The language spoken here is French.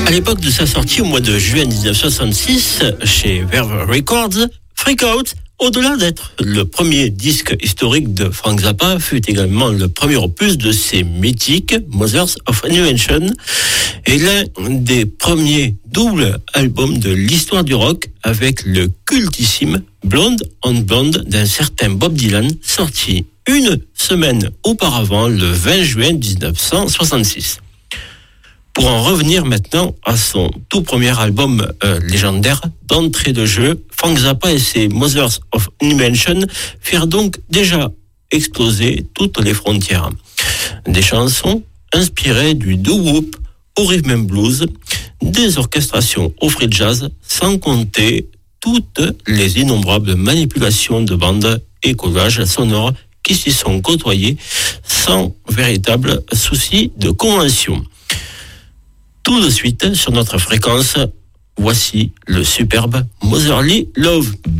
À l'époque de sa sortie au mois de juin 1966 chez Verve Records, Freak Out, au-delà d'être le premier disque historique de Frank Zappa, fut également le premier opus de ses mythiques Mothers of Invention et l'un des premiers doubles albums de l'histoire du rock avec le cultissime Blonde on Blonde d'un certain Bob Dylan, sorti une semaine auparavant, le 20 juin 1966. Pour en revenir maintenant à son tout premier album légendaire d'entrée de jeu, Frank Zappa et ses Mothers of Invention firent donc déjà exploser toutes les frontières. Des chansons inspirées du doo-wop au rhythm and blues, des orchestrations au free jazz, sans compter toutes les innombrables manipulations de bandes et collages sonores qui s'y sont côtoyés sans véritable souci de convention. Tout de suite sur notre fréquence, voici le superbe Motherly Love.